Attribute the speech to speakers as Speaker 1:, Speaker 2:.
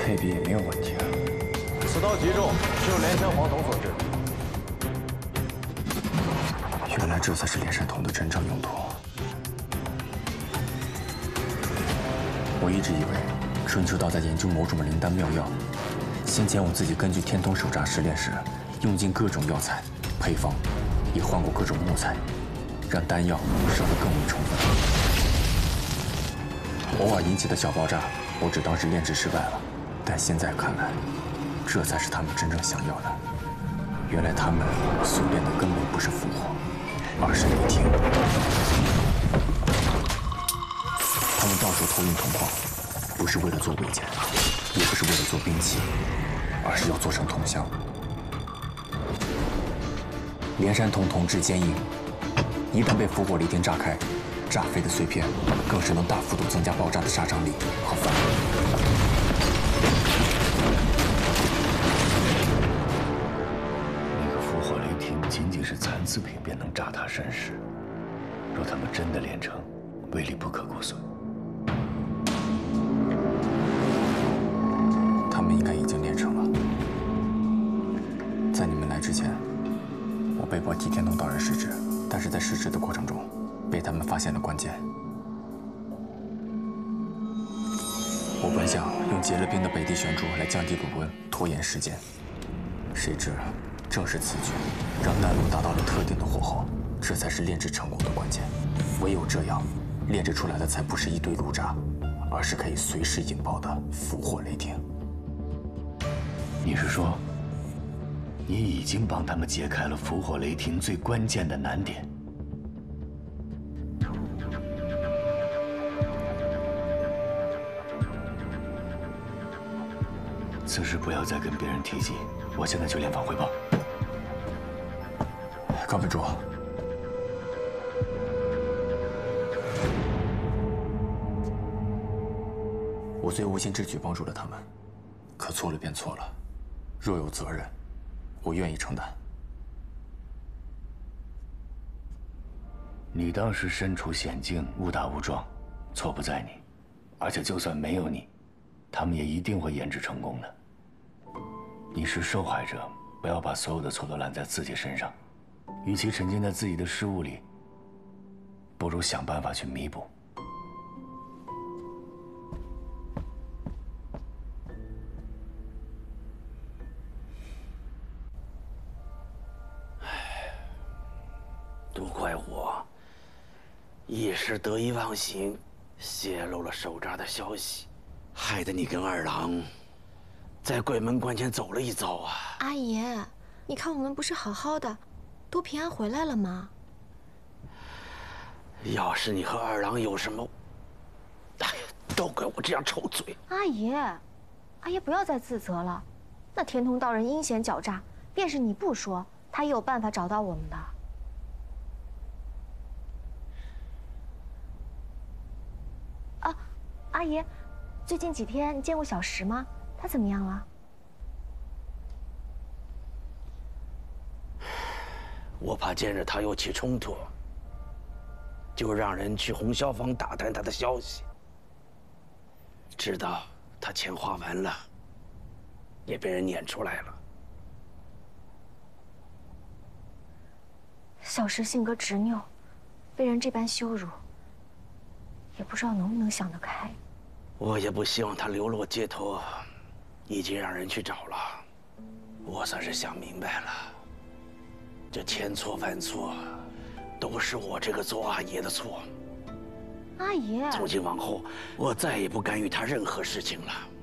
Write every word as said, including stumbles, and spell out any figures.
Speaker 1: 配比也没有问题啊。
Speaker 2: 此刀击中，是由连山黄铜所制。
Speaker 1: 原来这才是连山铜的真正用途。我一直以为春秋道在研究某种灵丹妙药。先前我自己根据天通手札实炼时，用尽各种药材配方，也换过各种木材，让丹药烧得更为充分。偶尔引起的小爆炸，我只当是炼制失败了。但现在看来，这才是他们真正想要的。原来他们所炼的根本不是复活，而是雷霆。他们到处偷运铜矿，不是为了做伪件，也不是为了做兵器，而是要做成铜箱。连山铜铜质坚硬，一旦被复活雷霆炸开，炸飞的碎片更是能大幅度增加爆炸的杀伤力和范围。
Speaker 3: 那个复活雷霆仅仅是残次品，便能炸塌山石。若他们真的炼成，威力不可估算。
Speaker 1: 他们应该已经炼成了。在你们来之前，我被迫替天通道人试制，但是在试制的过程中，被他们发现了关键。我本想用结了冰的北地玄珠来降低炉温，拖延时间，谁知正是此举，让丹炉达到了特定的火候，这才是炼制成功的关键。唯有这样，炼制出来的才不是一堆炉渣，而是可以随时引爆的复活雷霆。
Speaker 3: 你是说，你已经帮他们解开了复活雷霆最关键的难点？此事不要再跟别人提及。我现在去炼坊汇报。
Speaker 1: 高本主，我虽无心之举帮助了他们，可错了便错了。若有责任，我愿意承担。
Speaker 3: 你当时身处险境，误打误撞，错不在你。而且就算没有你，他们也一定会研制成功的。你是受害者，不要把所有的错都揽在自己身上。与其沉浸在自己的失误里，不如想办法去弥补。
Speaker 4: 都怪我一时得意忘形，泄露了手札的消息，害得你跟二郎在鬼门关前走了一遭啊！
Speaker 5: 阿爷，你看我们不是好好的，都平安回来了吗？
Speaker 4: 要是你和二郎有什么，哎呀，都怪我这样臭嘴。
Speaker 5: 阿爷，阿爷不要再自责了。那天通道人阴险狡诈，便是你不说，他也有办法找到我们的。啊，阿爷，最近几天你见过小石吗？他怎么样了？
Speaker 4: 我怕见着他又起冲突，就让人去红消坊打探他的消息。知道他钱花完了，也被人撵出来了。
Speaker 5: 小石性格执拗，被人这般羞辱，也不知道能不能想得开。
Speaker 4: 我也不希望他流落街头，已经让人去找了。我算是想明白了，这千错万错，都是我这个做阿爷的错。
Speaker 5: 阿爷，
Speaker 4: 从今往后，我再也不干预他任何事情了。